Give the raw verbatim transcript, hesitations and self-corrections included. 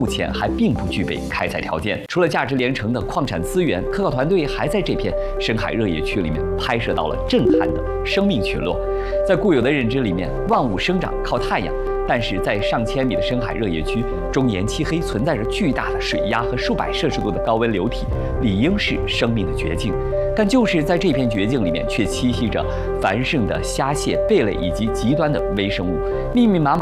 目前还并不具备开采条件。除了价值连城的矿产资源，科考团队还在这片深海热野区里面拍摄到了震撼的生命群落。在固有的认知里面，万物生长靠太阳，但是在上千米的深海热野区，中岩漆黑存在着巨大的水压和数百摄氏度的高温流体，理应是生命的绝境。但就是在这片绝境里面，却栖息着繁盛的虾蟹、贝类以及极端的微生物，密密麻麻。